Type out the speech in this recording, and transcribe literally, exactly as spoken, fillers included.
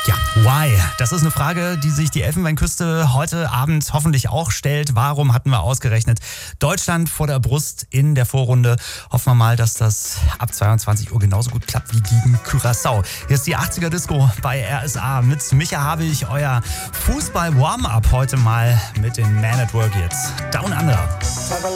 Ja, why? Das ist eine Frage, die sich die Elfenbeinküste heute Abend hoffentlich auch stellt. Warum hatten wir ausgerechnet Deutschland vor der Brust in der Vorrunde? Hoffen wir mal, dass das ab zweiundzwanzig Uhr genauso gut klappt wie gegen Curaçao. Hier ist die achtziger Disco bei R S A mit Micha Habich, euer Fußball-Warm-Up heute mal mit den Man at Work jetzt. Down Under.